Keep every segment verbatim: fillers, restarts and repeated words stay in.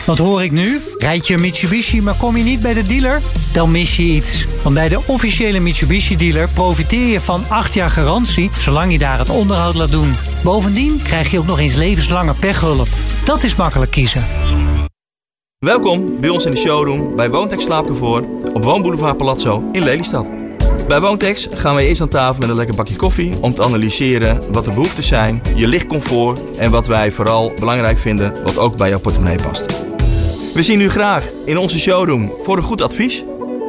Wat hoor ik nu? Rijd je een Mitsubishi, maar kom je niet bij de dealer? Dan mis je iets. Want bij de officiële Mitsubishi-dealer profiteer je van acht jaar garantie, zolang je daar het onderhoud laat doen. Bovendien krijg je ook nog eens levenslange pechhulp. Dat is makkelijk kiezen. Welkom bij ons in de showroom bij Woontex Slaapcomfort op Woonboulevard Palazzo in Lelystad. Bij Woontex gaan we eerst aan tafel met een lekker bakje koffie om te analyseren wat de behoeften zijn, je lichtcomfort en wat wij vooral belangrijk vinden wat ook bij jouw portemonnee past. We zien u graag in onze showroom voor een goed advies.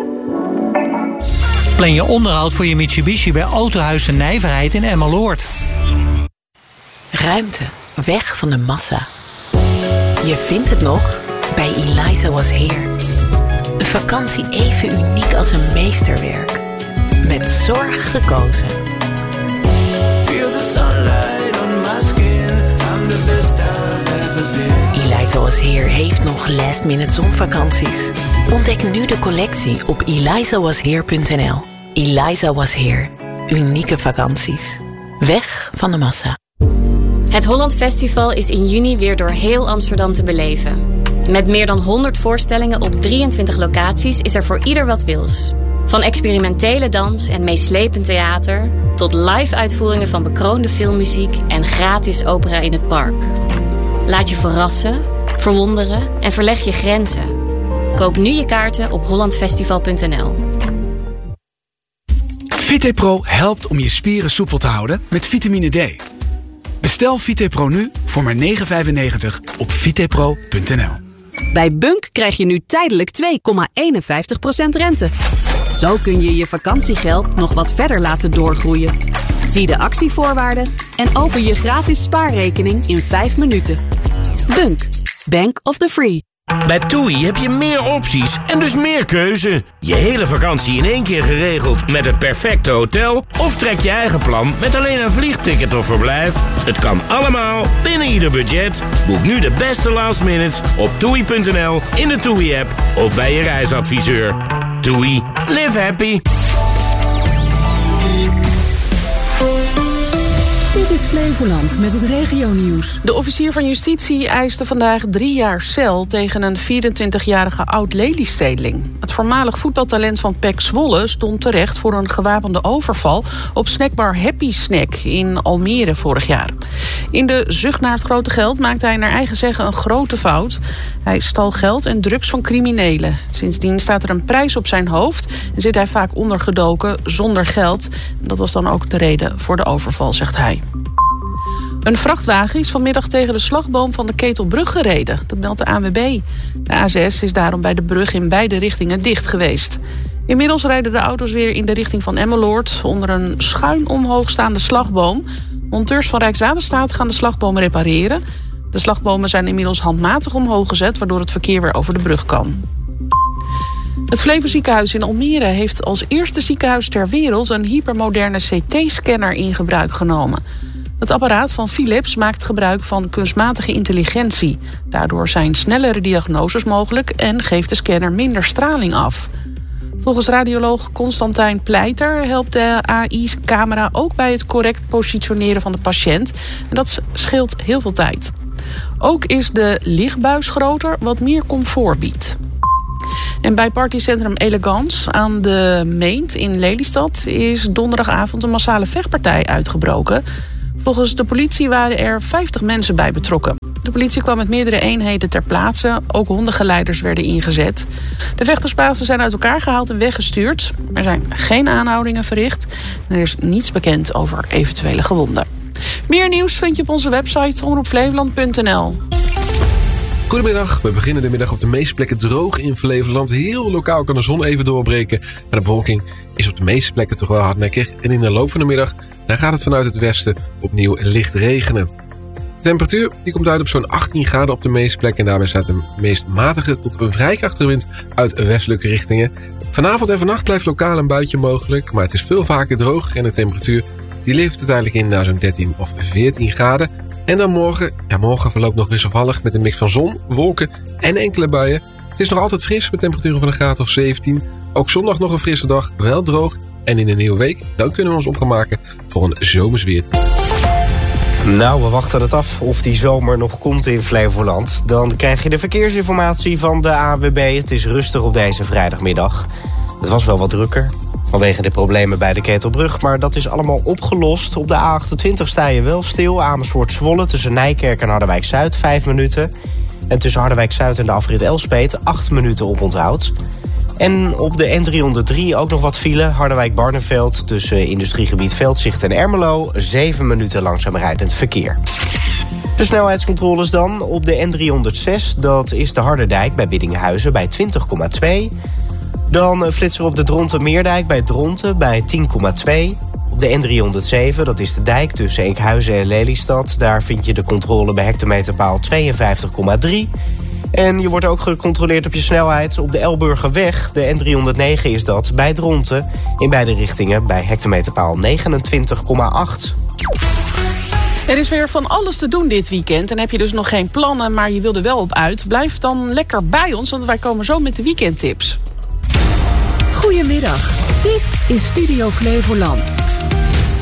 Plan je onderhoud voor je Mitsubishi bij Autohuis de Nijverheid in Emmeloord. Ruimte, weg van de massa. Je vindt het nog bij Eliza Was Here. Een vakantie even uniek als een meesterwerk. Met zorg gekozen. Feel the sunlight on my skin. I'm the best I've ever been. Eliza Was Here heeft nog last minute zonvakanties. Ontdek nu de collectie op eliza was here punt n l. Eliza Was Here. Unieke vakanties. Weg van de massa. Het Holland Festival is in juni weer door heel Amsterdam te beleven. Met meer dan honderd voorstellingen op drieëntwintig locaties is er voor ieder wat wils. Van experimentele dans en meeslepend theater tot live-uitvoeringen van bekroonde filmmuziek en gratis opera in het park. Laat je verrassen, verwonderen en verleg je grenzen. Koop nu je kaarten op holland festival punt n l. VitePro helpt om je spieren soepel te houden met vitamine D. Bestel VitePro nu voor maar negen vijfennegentig op vitepro punt n l. Bij Bunk krijg je nu tijdelijk twee komma eenenvijftig procent rente. Zo kun je je vakantiegeld nog wat verder laten doorgroeien. Zie de actievoorwaarden en open je gratis spaarrekening in vijf minuten. Bunk, Bank of the Free. Bij TUI heb je meer opties en dus meer keuze. Je hele vakantie in één keer geregeld met het perfecte hotel? Of trek je eigen plan met alleen een vliegticket of verblijf? Het kan allemaal binnen ieder budget. Boek nu de beste last minutes op toei punt n l, in de TUI-app of bij je reisadviseur. TUI, live happy. Dit is Flevoland met het regionieuws. De officier van justitie eiste vandaag drie jaar cel tegen een vierentwintigjarige oud-Lelystedeling. Het voormalig voetbaltalent van P E C Zwolle stond terecht voor een gewapende overval op snackbar Happy Snack in Almere vorig jaar. In de zucht naar het grote geld maakte hij naar eigen zeggen een grote fout. Hij stal geld en drugs van criminelen. Sindsdien staat er een prijs op zijn hoofd en zit hij vaak ondergedoken zonder geld. Dat was dan ook de reden voor de overval, zegt hij. Een vrachtwagen is vanmiddag tegen de slagboom van de Ketelbrug gereden. Dat meldt de A N W B. De A zes is daarom bij de brug in beide richtingen dicht geweest. Inmiddels rijden de auto's weer in de richting van Emmeloord onder een schuin omhoog staande slagboom. Monteurs van Rijkswaterstaat gaan de slagboom repareren. De slagbomen zijn inmiddels handmatig omhoog gezet, waardoor het verkeer weer over de brug kan. Het Flevoziekenhuis in Almere heeft als eerste ziekenhuis ter wereld een hypermoderne C T-scanner in gebruik genomen. Het apparaat van Philips maakt gebruik van kunstmatige intelligentie. Daardoor zijn snellere diagnoses mogelijk en geeft de scanner minder straling af. Volgens radioloog Constantijn Pleiter helpt de A I-camera ook bij het correct positioneren van de patiënt. En dat scheelt heel veel tijd. Ook is de lichtbuis groter, wat meer comfort biedt. En bij partycentrum Elegance aan de Meent in Lelystad is donderdagavond een massale vechtpartij uitgebroken. Volgens de politie waren er vijftig mensen bij betrokken. De politie kwam met meerdere eenheden ter plaatse. Ook hondengeleiders werden ingezet. De vechtersbazen zijn uit elkaar gehaald en weggestuurd. Er zijn geen aanhoudingen verricht. En er is niets bekend over eventuele gewonden. Meer nieuws vind je op onze website omroep flevoland punt n l. Goedemiddag, we beginnen de middag op de meeste plekken droog in Flevoland. Heel lokaal kan de zon even doorbreken. Maar de bewolking is op de meeste plekken toch wel hardnekkig. En in de loop van de middag dan gaat het vanuit het westen opnieuw licht regenen. De temperatuur die komt uit op zo'n achttien graden op de meeste plekken. En daarbij staat een meest matige tot een vrij krachtige wind uit westelijke richtingen. Vanavond en vannacht blijft lokaal een buitje mogelijk. Maar het is veel vaker droog en de temperatuur die levert uiteindelijk in naar zo'n dertien of veertien graden. En dan morgen, ja morgen verloopt nog wisselvallig met een mix van zon, wolken en enkele buien. Het is nog altijd fris met temperaturen van een graad of zeventien. Ook zondag nog een frisse dag, wel droog. En in een nieuwe week, dan kunnen we ons op gaan maken voor een zomersweer. Nou, we wachten het af of die zomer nog komt in Flevoland. Dan krijg je de verkeersinformatie van de A N W B. Het is rustig op deze vrijdagmiddag. Het was wel wat drukker vanwege de problemen bij de Ketelbrug, maar dat is allemaal opgelost. Op de A achtentwintig sta je wel stil. Amersfoort-Zwolle tussen Nijkerk en Harderwijk-Zuid, vijf minuten. En tussen Harderwijk-Zuid en de afrit Elspet, acht minuten op onthoud. En op de N driehonderddrie ook nog wat file. Harderwijk-Barneveld tussen industriegebied Veldzicht en Ermelo, zeven minuten langzaam rijdend verkeer. De snelheidscontroles dan. Op de N driehonderdzes, dat is de Harderdijk bij Biddinghuizen bij twintig komma twee. Dan flitser op de Dronten-Meerdijk bij Dronten bij tien komma twee. Op de N driehonderdzeven, dat is de dijk tussen Enkhuizen en Lelystad. Daar vind je de controle bij hectometerpaal tweeënvijftig komma drie. En je wordt ook gecontroleerd op je snelheid op de Elburgerweg. De N driehonderdnegen is dat bij Dronten. In beide richtingen bij hectometerpaal negenentwintig komma acht. Er is weer van alles te doen dit weekend. En heb je dus nog geen plannen, maar je wil er wel op uit. Blijf dan lekker bij ons, want wij komen zo met de weekendtips. Goedemiddag, dit is Studio Flevoland.